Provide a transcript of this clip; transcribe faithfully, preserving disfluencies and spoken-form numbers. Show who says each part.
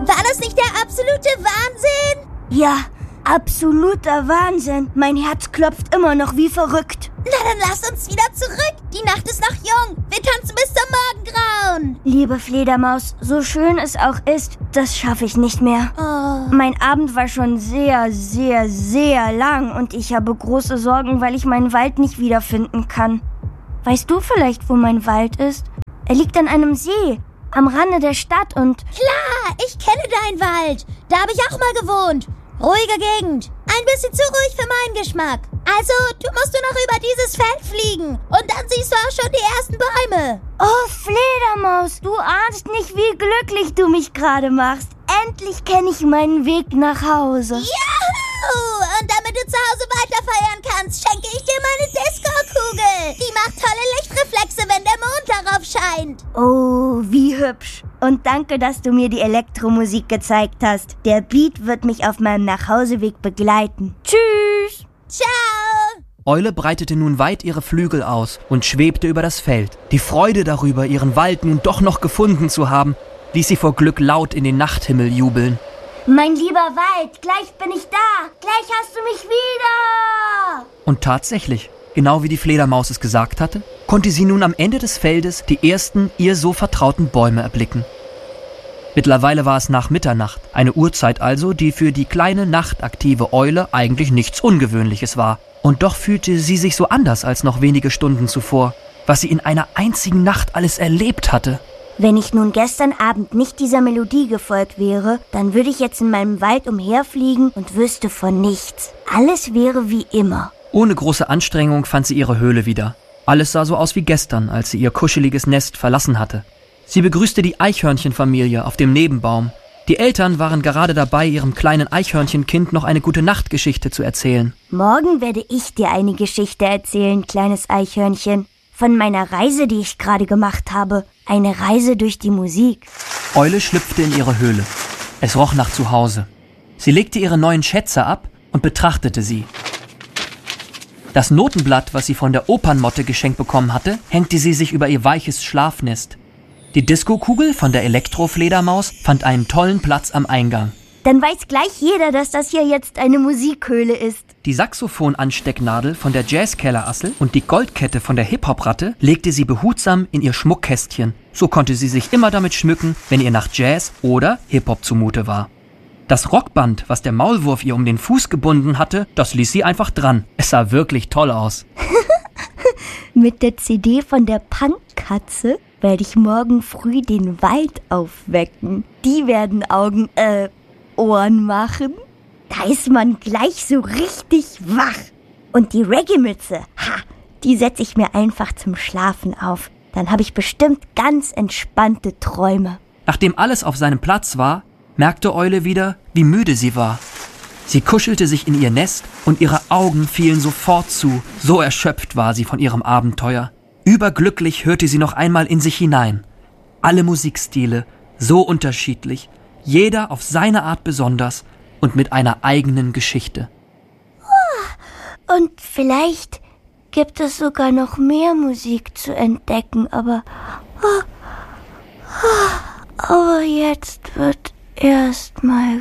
Speaker 1: War das nicht der absolute Wahnsinn?
Speaker 2: Ja, absoluter Wahnsinn. Mein Herz klopft immer noch wie verrückt.
Speaker 1: Na, dann lass uns wieder zurück. Die Nacht ist noch jung. Wir tanzen bis zum Morgengrauen.
Speaker 2: Liebe Fledermaus, so schön es auch ist, das schaffe ich nicht mehr.
Speaker 1: Oh.
Speaker 2: Mein Abend war schon sehr, sehr, sehr lang und ich habe große Sorgen, weil ich meinen Wald nicht wiederfinden kann. Weißt du vielleicht, wo mein Wald ist? Er liegt an einem See, am Rande der Stadt und...
Speaker 1: Klar, ich kenne deinen Wald. Da habe ich auch mal gewohnt. Ruhige Gegend. Ein bisschen zu ruhig für meinen Geschmack. Also, du musst nur noch über dieses Feld fliegen. Und dann siehst du auch schon die ersten Bäume.
Speaker 2: Oh, Fledermaus, du ahnst nicht, wie glücklich du mich gerade machst. Endlich kenne ich meinen Weg nach Hause.
Speaker 1: Juhu! Und damit du zu Hause weiter feiern kannst, schenke ich dir meine Disco-Kugel. Die macht tolle Lichtreflexe, wenn der Mond darauf scheint.
Speaker 2: Oh, wie hübsch. Und danke, dass du mir die Elektromusik gezeigt hast. Der Beat wird mich auf meinem Nachhauseweg begleiten. Tschüss.
Speaker 1: Ciao.
Speaker 3: Eule breitete nun weit ihre Flügel aus und schwebte über das Feld. Die Freude darüber, ihren Wald nun doch noch gefunden zu haben, ließ sie vor Glück laut in den Nachthimmel jubeln.
Speaker 2: Mein lieber Wald, gleich bin ich da. Gleich hast du mich wieder.
Speaker 3: Und tatsächlich, genau wie die Fledermaus es gesagt hatte, konnte sie nun am Ende des Feldes die ersten ihr so vertrauten Bäume erblicken. Mittlerweile war es nach Mitternacht, eine Uhrzeit also, die für die kleine nachtaktive Eule eigentlich nichts Ungewöhnliches war. Und doch fühlte sie sich so anders als noch wenige Stunden zuvor, was sie in einer einzigen Nacht alles erlebt hatte.
Speaker 2: Wenn ich nun gestern Abend nicht dieser Melodie gefolgt wäre, dann würde ich jetzt in meinem Wald umherfliegen und wüsste von nichts. Alles wäre wie immer.
Speaker 3: Ohne große Anstrengung fand sie ihre Höhle wieder. Alles sah so aus wie gestern, als sie ihr kuscheliges Nest verlassen hatte. Sie begrüßte die Eichhörnchenfamilie auf dem Nebenbaum. Die Eltern waren gerade dabei, ihrem kleinen Eichhörnchenkind noch eine Gute-Nacht-Geschichte zu erzählen.
Speaker 2: Morgen werde ich dir eine Geschichte erzählen, kleines Eichhörnchen. Von meiner Reise, die ich gerade gemacht habe. Eine Reise durch die Musik.
Speaker 3: Eule schlüpfte in ihre Höhle. Es roch nach Zuhause. Sie legte ihre neuen Schätze ab und betrachtete sie. Das Notenblatt, was sie von der Opernmotte geschenkt bekommen hatte, hängte sie sich über ihr weiches Schlafnest. Die Disco-Kugel von der Elektrofledermaus fand einen tollen Platz am Eingang.
Speaker 2: Dann weiß gleich jeder, dass das hier jetzt eine Musikhöhle ist.
Speaker 3: Die Saxophon-Anstecknadel von der Jazzkellerassel und die Goldkette von der Hip-Hop-Ratte legte sie behutsam in ihr Schmuckkästchen. So konnte sie sich immer damit schmücken, wenn ihr nach Jazz oder Hip-Hop zumute war. Das Rockband, was der Maulwurf ihr um den Fuß gebunden hatte, das ließ sie einfach dran. Es sah wirklich toll aus.
Speaker 2: Mit der C D von der Punkkatze werde ich morgen früh den Wald aufwecken. Die werden Augen, äh, Ohren machen. Da ist man gleich so richtig wach. Und die Reggae-Mütze, ha, die setze ich mir einfach zum Schlafen auf. Dann habe ich bestimmt ganz entspannte Träume.
Speaker 3: Nachdem alles auf seinem Platz war, merkte Eule wieder, wie müde sie war. Sie kuschelte sich in ihr Nest und ihre Augen fielen sofort zu. So erschöpft war sie von ihrem Abenteuer. Überglücklich hörte sie noch einmal in sich hinein. Alle Musikstile, so unterschiedlich, jeder auf seine Art besonders und mit einer eigenen Geschichte.
Speaker 2: Und vielleicht gibt es sogar noch mehr Musik zu entdecken, aber... aber jetzt wird erst mal